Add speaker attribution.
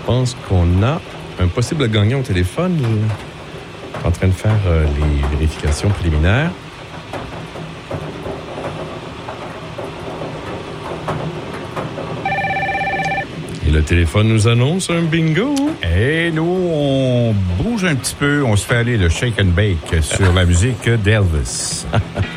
Speaker 1: pense qu'on a un possible gagnant au téléphone. Je suis en train de faire les vérifications préliminaires. Et le téléphone nous annonce un bingo.
Speaker 2: Et nous, on bouge un petit peu, on se fait aller le shake and bake sur la musique d'Elvis.